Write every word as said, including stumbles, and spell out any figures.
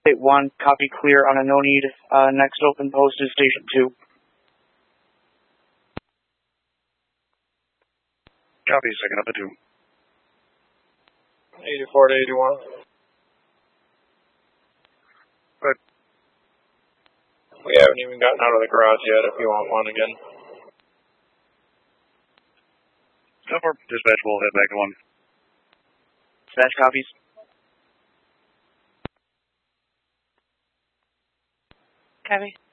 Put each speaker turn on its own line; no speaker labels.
State one, copy clear on a no need. Uh, next open post is station two.
Copy, second up at two.
eighty-four to eighty-one.
Good.
We haven't even gotten out of the garage yet if you want one again.
So far, dispatch will head back to one.
Dispatch copies.
Copy.